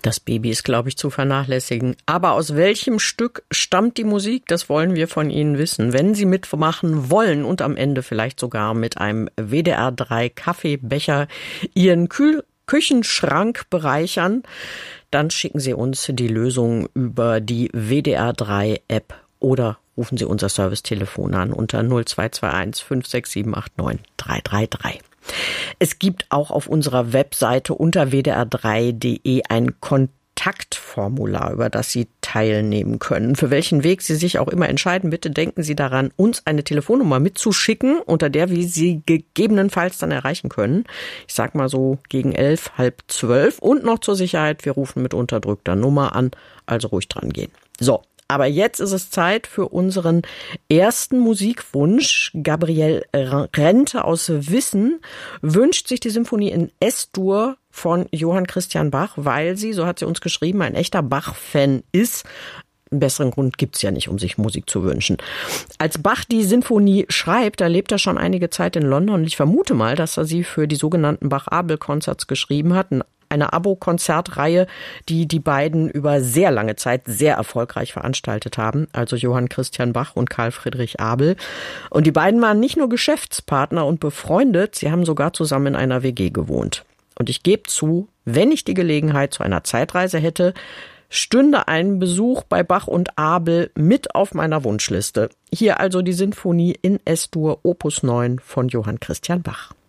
Das Baby ist, glaube ich, zu vernachlässigen. Aber aus welchem Stück stammt die Musik? Das wollen wir von Ihnen wissen. Wenn Sie mitmachen wollen und am Ende vielleicht sogar mit einem WDR 3 Kaffeebecher Ihren Küchenschrank bereichern, dann schicken Sie uns die Lösung über die WDR 3 App oder rufen Sie unser Servicetelefon an unter 0221 56789 333. Es gibt auch auf unserer Webseite unter wdr3.de ein Kontaktformular, über das Sie teilnehmen können. Für welchen Weg Sie sich auch immer entscheiden, bitte denken Sie daran, uns eine Telefonnummer mitzuschicken, unter der wir Sie gegebenenfalls dann erreichen können. Ich sag mal so gegen 11, halb 12 und noch zur Sicherheit, wir rufen mit unterdrückter Nummer an, also ruhig dran gehen. So. Aber jetzt ist es Zeit für unseren ersten Musikwunsch. Gabrielle Rente aus Wissen wünscht sich die Symphonie in S-Dur von Johann Christian Bach, weil sie, so hat sie uns geschrieben, ein echter Bach-Fan ist. Einen besseren Grund gibt's ja nicht, um sich Musik zu wünschen. Als Bach die Sinfonie schreibt, da lebt er schon einige Zeit in London und ich vermute mal, dass er sie für die sogenannten Bach-Abel-Concerts geschrieben hat. Eine Abo-Konzertreihe, die die beiden über sehr lange Zeit sehr erfolgreich veranstaltet haben, also Johann Christian Bach und Karl Friedrich Abel. Und die beiden waren nicht nur Geschäftspartner und befreundet, sie haben sogar zusammen in einer WG gewohnt. Und ich gebe zu, wenn ich die Gelegenheit zu einer Zeitreise hätte, stünde ein Besuch bei Bach und Abel mit auf meiner Wunschliste. Hier also die Sinfonie in S-Dur Opus 9 von Johann Christian Bach.